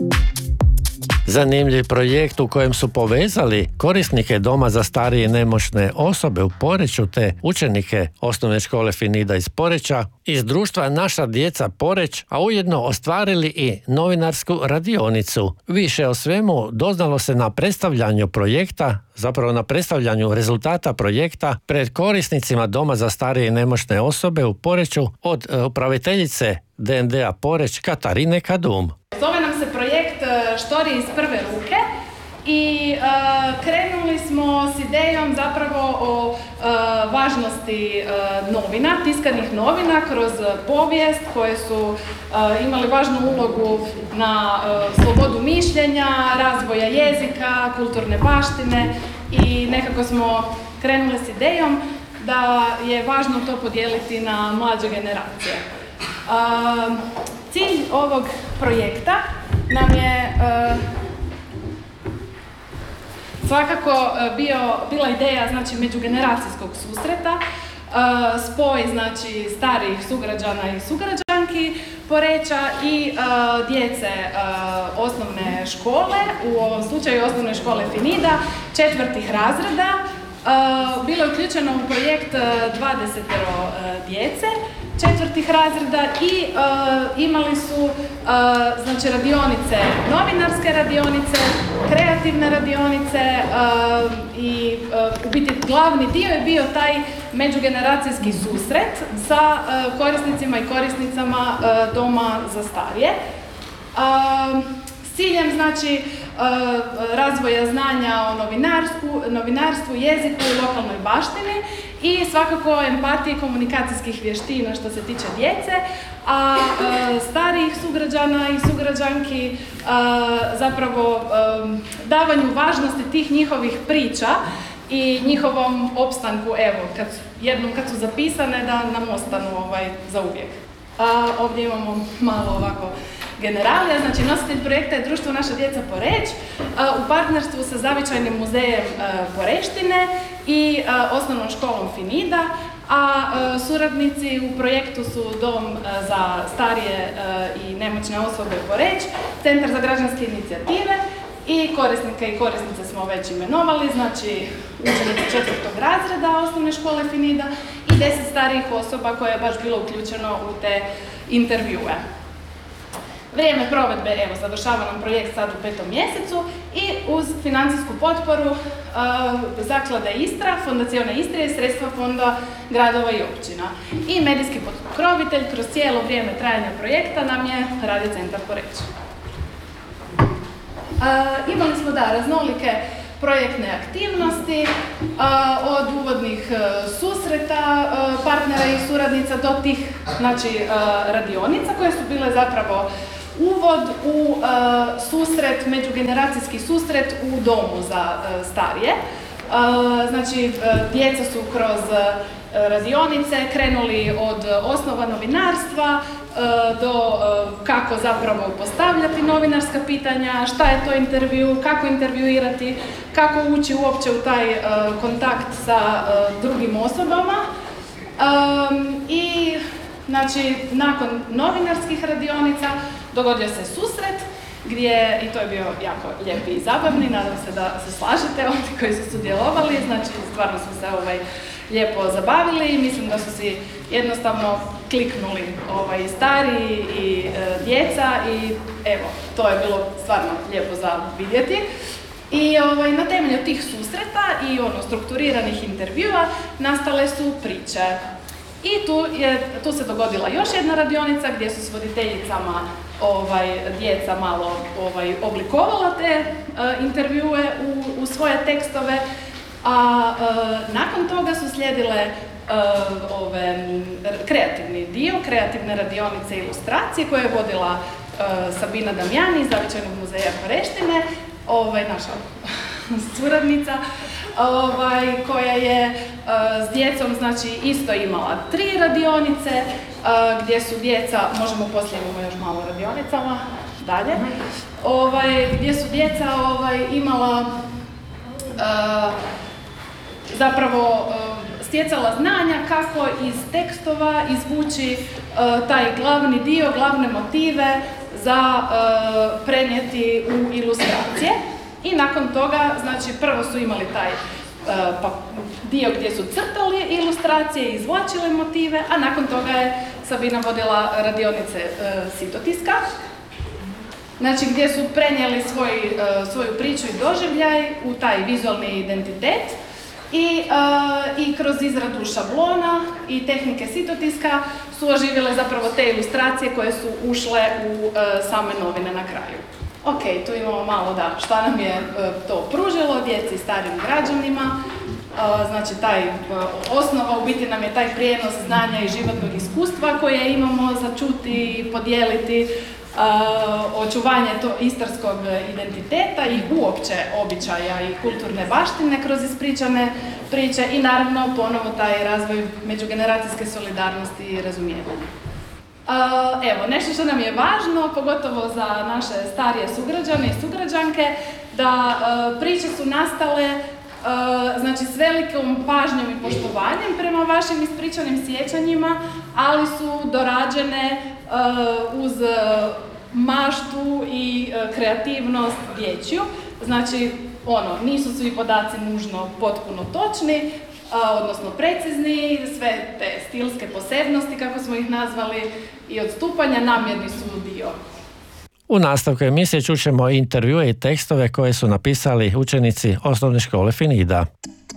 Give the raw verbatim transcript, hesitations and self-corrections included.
Zanimljiv projekt u kojem su povezali korisnike Doma za starije i nemoćne osobe u Poreču te učenike osnovne škole Finida iz Poreča iz društva Naša djeca Poreć, a ujedno ostvarili i novinarsku radionicu. Više o svemu doznalo se na predstavljanju projekta, zapravo na predstavljanju rezultata projekta pred korisnicima Doma za starije i nemoćne osobe u Poreču od upraviteljice D N D-a Poreć Katarine Kadum. Zove nam se projekt Štorije iz prve ruke i uh, krenuli smo s idejom zapravo o uh, važnosti uh, novina, tiskanih novina kroz povijest koje su uh, imali važnu ulogu na uh, slobodu mišljenja, razvoja jezika, kulturne baštine i nekako smo krenuli s idejom da je važno to podijeliti na mlađe generacije. Uh, Cilj ovog projekta nam je uh, svakako bio, bila ideja znači, međugeneracijskog susreta, uh, spoj znači, starijih sugrađana i sugrađanki Poreča i uh, djece uh, osnovne škole, u ovom slučaju osnovne škole Finida, četvrtih razreda. Uh, bilo je uključeno u projekt dvadeset uh, djece četvrtih razreda i uh, imali su uh, znači radionice, novinarske radionice, kreativne radionice uh, i uh, u biti glavni dio je bio taj međugeneracijski susret sa uh, korisnicima i korisnicama uh, Doma za starije. Uh, s ciljem znači razvoja znanja o novinarstvu, novinarstvu, jeziku i lokalnoj baštini i svakako empatije komunikacijskih vještina što se tiče djece, a starijih sugrađana i sugrađanki zapravo davanju važnosti tih njihovih priča i njihovom opstanku, evo, kad, jednom kad su zapisane da nam ostanu ovaj, za uvijek. A, ovdje imamo malo ovako generalija, znači nositelj projekta je društvo Naša djeca Poreč u partnerstvu sa Zavičajnim muzejem Poreštine i osnovnom školom Finida, a suradnici u projektu su Dom za starije i nemoćne osobe Poreč, Centar za građanske inicijative i korisnike i korisnice smo već imenovali, znači učenici četvrtog razreda osnovne škole Finida i deset starijih osoba koje je baš bilo uključeno u te intervjue. Vrijeme provedbe, evo, završava nam projekt sad u petom mjesecu i uz financijsku potporu uh, Zaklade Istra, Fondacione Istre i sredstva Fonda gradova i općina. I medijski pokrovitelj kroz cijelo vrijeme trajanja projekta nam je Radio Centar Poreč. Uh, imali smo da raznolike projektne aktivnosti, uh, od uvodnih uh, susreta uh, partnera i suradnica do tih znači, uh, radionica koje su bile zapravo uvod u uh, susret, međugeneracijski susret u domu za uh, starije. Uh, znači, uh, djeca su kroz uh, radionice krenuli od osnova novinarstva uh, do uh, kako zapravo postavljati novinarska pitanja, šta je to intervju, kako intervjuirati, kako ući uopće u taj uh, kontakt sa uh, drugim osobama. Um, I znači, nakon novinarskih radionica dogodio se susret gdje, i to je bio jako lijep i zabavni, nadam se da se slažete, oni koji su sudjelovali, znači stvarno smo se ovaj, lijepo zabavili i mislim da su si jednostavno kliknuli ovaj, stariji i e, djeca i evo, to je bilo stvarno lijepo za vidjeti. I ovaj, na temelju tih susreta i ono, strukturiranih intervjua nastale su priče. I tu, je, tu se dogodila još jedna radionica gdje su s voditeljicama ovaj, djeca malo ovaj, oblikovala te uh, intervjue u, u svoje tekstove, a uh, nakon toga su slijedile uh, ove, kreativni dio, kreativne radionice i ilustracije koje je vodila uh, Sabina Damjani iz Zavičajnog muzeja Poreštine, ovaj, naša suradnica, ovaj, koja je uh, s djecom znači, isto imala tri radionice, uh, gdje su djeca, možemo poslije imamo još malo radionicama, dalje, ovaj, gdje su djeca ovaj, imala uh, zapravo uh, stjecala znanja kako iz tekstova izvući uh, taj glavni dio, glavne motive za prenijeti u ilustracije i nakon toga, znači prvo su imali taj pa, dio gdje su crtali ilustracije i izvlačili motive, a nakon toga je Sabina vodila radionice sitotiska, znači gdje su prenijeli svoj, svoju priču i doživljaj u taj vizualni identitet i, i kroz izradu šablona i tehnike sitotiska su oživjele zapravo te ilustracije koje su ušle u same novine na kraju. Ok, tu imamo malo da šta nam je to pružilo djeci i starijim građanima, znači taj osnova u biti nam je taj prijenos znanja i životnog iskustva koje imamo za čuti i podijeliti, očuvanje to istarskog identiteta i uopće običaja i kulturne baštine kroz ispričane priče i naravno ponovo taj razvoj međugeneracijske solidarnosti i razumijevanja. Evo, nešto što nam je važno, pogotovo za naše starije sugrađane i sugrađanke, da priče su nastale znači s velikom pažnjom i poštovanjem prema vašim ispričanim sjećanjima, ali su dorađene uz maštu i kreativnost dječju. Znači, ono, nisu svi podaci nužno potpuno točni, odnosno precizni, sve te stilske posebnosti, kako smo ih nazvali, i odstupanja namjerni su dio. U nastavku emisije čućemo intervjue i tekstove koje su napisali učenici osnovne škole Finida.